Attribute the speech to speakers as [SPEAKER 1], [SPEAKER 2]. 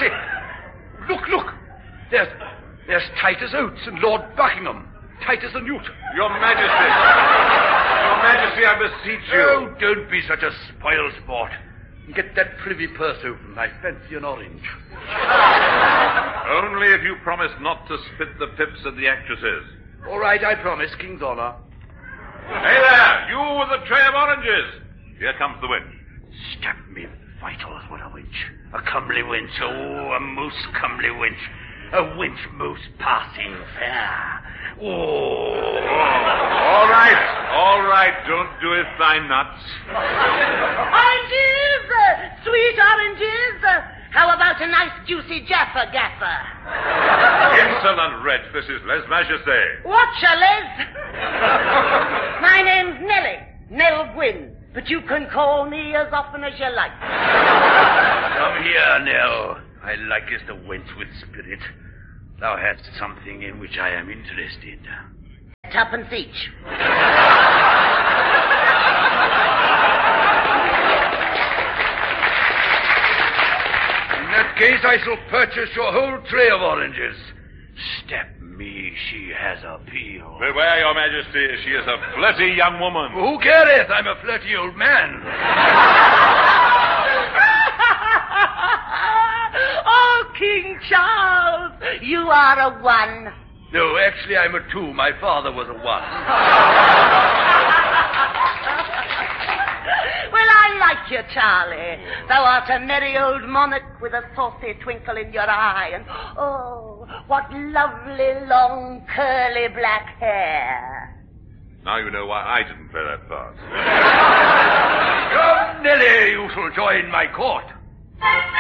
[SPEAKER 1] say, look. There's Titus Oates and Lord Buckingham. Titus and Newt.
[SPEAKER 2] Your Majesty, I beseech you.
[SPEAKER 1] Oh, don't be such a spoil sport. Get that privy purse open. I fancy an orange.
[SPEAKER 2] Only if you promise not to spit the pips at the actresses.
[SPEAKER 1] All right, I promise. King's honor.
[SPEAKER 2] Hey there, you with the tray of oranges. Here comes the wench.
[SPEAKER 1] Stab me vitals, what a wench. A comely wench, oh, a most comely wench. A wench most passing fair. Oh.
[SPEAKER 2] All right, don't do it, thigh nuts.
[SPEAKER 3] Oranges! Sweet oranges! How about a nice juicy Jaffa Gaffer?
[SPEAKER 2] Insolent wretch, this is Les Majesté.
[SPEAKER 3] Watcha, Les. My name's Nellie, Nell Gwynn, but you can call me as often as you like.
[SPEAKER 1] Come here, Nell. I likest a wench with spirit. Thou hast something in which I am interested.
[SPEAKER 3] Tuppence each.
[SPEAKER 1] In that case, I shall purchase your whole tray of oranges. Step me, she has appeal.
[SPEAKER 2] Beware, Your Majesty, she is a flirty young woman.
[SPEAKER 1] Who careth? I'm a flirty old man.
[SPEAKER 3] Oh, King Charles, you are a one.
[SPEAKER 1] No, actually, I'm a two. My father was a one.
[SPEAKER 3] Well, I like you, Charlie. Thou art a merry old monarch with a saucy twinkle in your eye. And, oh, what lovely, long, curly black hair.
[SPEAKER 2] Now you know why I didn't play that part.
[SPEAKER 1] Come, Nellie, you shall join my court.